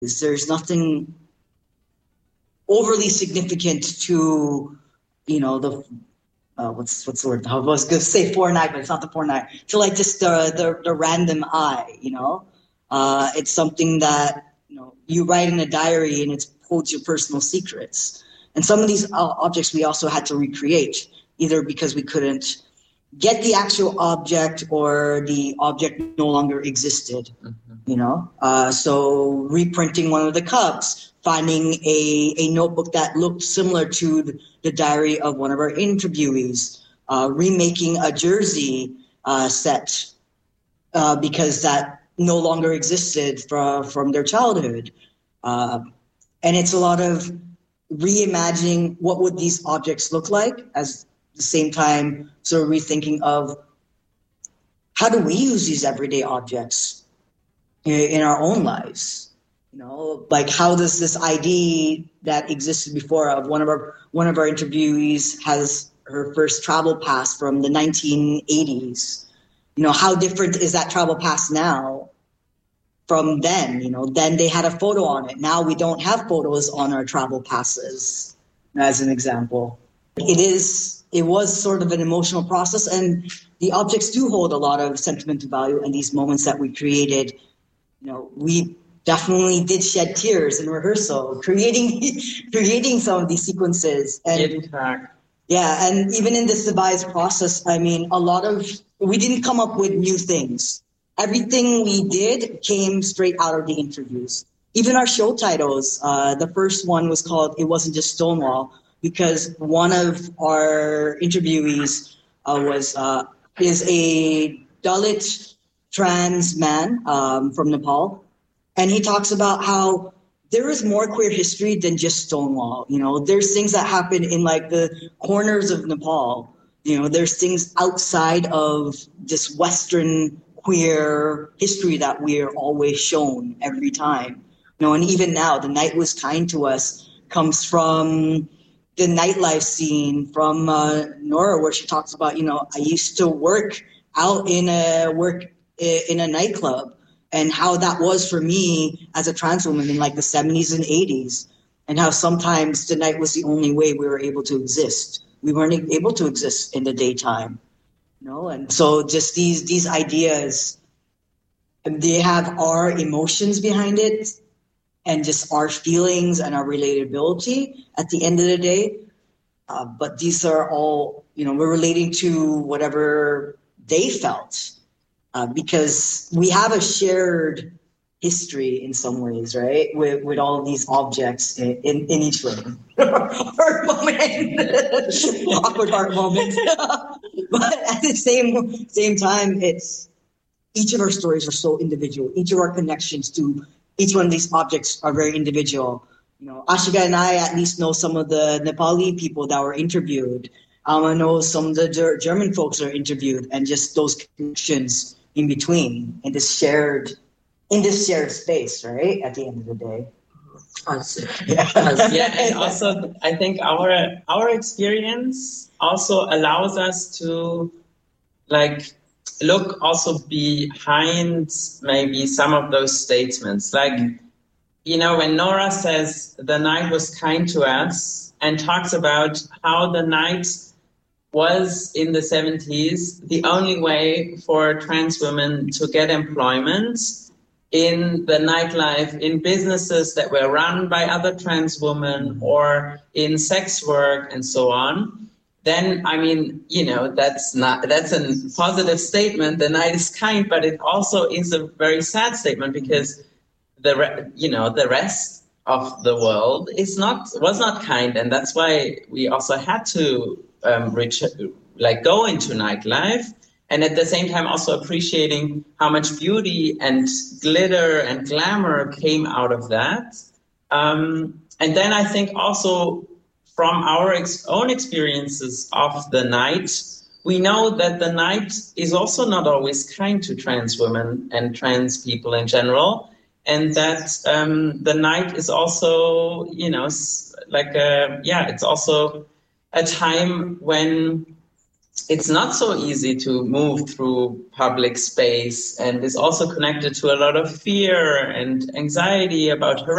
There's nothing overly significant to, the what's the word? I was going to say Fortnite, but it's not the Fortnite. To like just the random eye, it's something that you write in a diary and it holds your personal secrets. And some of these objects we also had to recreate, either because we couldn't get the actual object or the object no longer existed. So reprinting one of the cups, finding a notebook that looked similar to the diary of one of our interviewees, remaking a jersey set because that no longer existed from their childhood. And it's a lot of reimagining what would these objects look like, as the same time sort of rethinking of how do we use these everyday objects in our own lives. Like how does this ID that existed before of one of our interviewees has her first travel pass from the 1980s. How different is that travel pass now from then? Then they had a photo on it. Now we don't have photos on our travel passes, as an example. It was sort of an emotional process, and the objects do hold a lot of sentimental value, and these moments that we created, we definitely did shed tears in rehearsal, creating some of these sequences. And yeah, and even in this devised process, we didn't come up with new things. Everything we did came straight out of the interviews. Even our show titles, the first one was called It Wasn't Just Stonewall, because one of our interviewees is a Dalit trans man from Nepal. And he talks about how there is more queer history than just Stonewall. There's things that happen in like the corners of Nepal. There's things outside of this Western queer history that we're always shown every time. And even now, The Night Was Kind to Us comes from the nightlife scene from Nora, where she talks about, I used to work in a nightclub, and how that was for me as a trans woman in like the 70s and 80s, and how sometimes the night was the only way we were able to exist. We weren't able to exist in the daytime, and so just these ideas, they have our emotions behind it and just our feelings and our relatability at the end of the day. But these are all, we're relating to whatever they felt. Because we have a shared history in some ways, right? With all of these objects in each room. Heart moment. Awkward heart moment. But at the same time, it's each of our stories are so individual. Each of our connections to each one of these objects are very individual. Ashika and I at least know some of the Nepali people that were interviewed. I know some of the German folks that are interviewed, and just those connections in between in this shared space, right? At the end of the day. Yeah, and also I think our experience also allows us to look also behind maybe some of those statements. When Nora says the night was kind to us and talks about how the night was in the 70s the only way for trans women to get employment in the nightlife, in businesses that were run by other trans women or in sex work and so on, then, that's a positive statement. The night is kind, but it also is a very sad statement because the rest of the world was not kind. And that's why we also had to go into nightlife, and at the same time also appreciating how much beauty and glitter and glamour came out of that. And then I think also from our own experiences of the night, we know that the night is also not always kind to trans women and trans people in general, and that the night is also, it's also a time when it's not so easy to move through public space, and is also connected to a lot of fear and anxiety about harassment.